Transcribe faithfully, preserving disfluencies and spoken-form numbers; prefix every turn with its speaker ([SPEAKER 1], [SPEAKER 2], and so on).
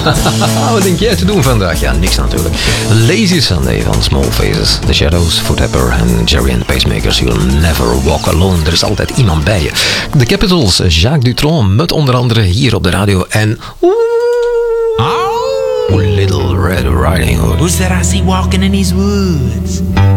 [SPEAKER 1] Wat denk jij te doen vandaag? Ja, niks natuurlijk. Lazy Sunday van Small Faces, The Shadows, Footapper en Jerry and the Pacemakers. You'll never walk alone. Er is altijd iemand bij je. The Capitals, Jacques Dutronc, met onder andere hier op de radio. En... Little Red Riding Hood.
[SPEAKER 2] Who's that I see walking in these woods?